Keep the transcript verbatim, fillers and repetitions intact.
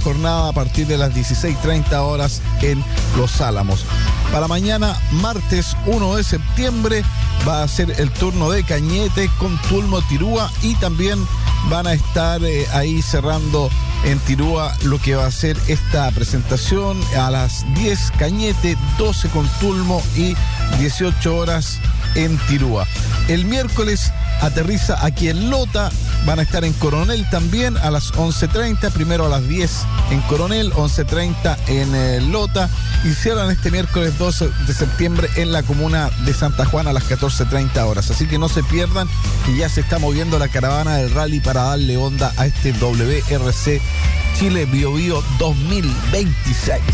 jornada a partir de las dieciséis treinta horas en Los Álamos. Para mañana, martes uno de septiembre, va a ser el turno de Cañete con Tulmo Tirúa, y también van a estar eh, ahí cerrando en Tirúa lo que va a ser esta presentación a las diez Cañete, doce con Tulmo y dieciocho horas en Tirúa. El miércoles aterriza aquí en Lota, van a estar en Coronel también a las once treinta, primero a las diez en Coronel, once treinta en eh, Lota, y cierran este miércoles doce de septiembre en la comuna de Santa Juana a las catorce treinta horas. Así que no se pierdan, que ya se está moviendo la caravana del rally para darle onda a este W R C Chile Bio Bio dos mil veintiséis.